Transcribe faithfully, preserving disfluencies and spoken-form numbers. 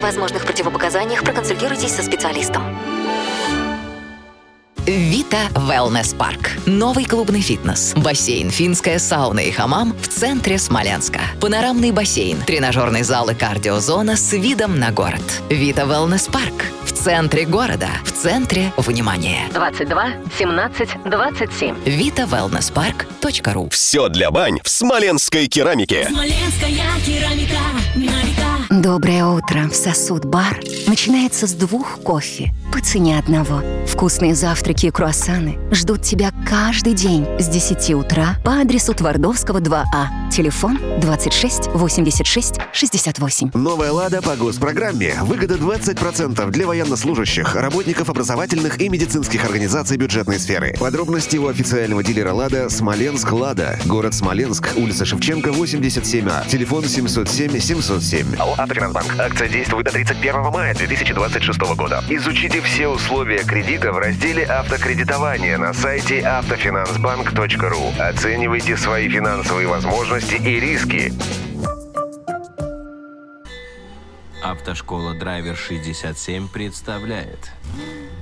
возможных противопоказаниях проконсультируйтесь со специалистом. Vita Wellness Park. Новый клубный фитнес. Бассейн, финская сауна и хамам в центре Смоленска. Панорамный бассейн, тренажерный зал и кардиозона с видом на город. Vita Wellness Park. В центре города. В центре внимания. двадцать два семнадцать двадцать семь. вита велнес парк точка ру. Все для бань в смоленской керамике. Смоленская керамика на века. Доброе утро. В Сосуд-бар начинается с двух кофе по цене одного. Вкусные завтраки и круассаны ждут тебя каждый день с десяти утра по адресу Твардовского, два А. Телефон двадцать шесть восемьдесят шесть шестьдесят восемь. Новая «Лада» по госпрограмме. Выгода двадцать процентов для военнослужащих, работников образовательных и медицинских организаций бюджетной сферы. Подробности у официального дилера «Лада» «Смоленск Лада». Город Смоленск, улица Шевченко, восемьдесят семь А. Телефон семьсот семь семьсот семь. Алло, Автофинансбанк. Акция действует до тридцать первого мая две тысячи двадцать шестого года. Изучите все условия кредита в разделе «Автокредитование» на сайте автофинансбанк точка ру. Оценивайте свои финансовые возможности и риски. Автошкола Драйвер шестьдесят семь представляет